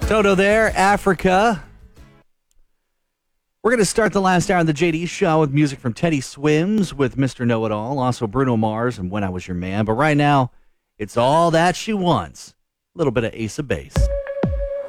Toto there, Africa. We're going to start the last hour of the JD Show with music from Teddy Swims with Mr. Know-It-All, also Bruno Mars and When I Was Your Man. But right now, it's All That She Wants. A little bit of Ace of Base.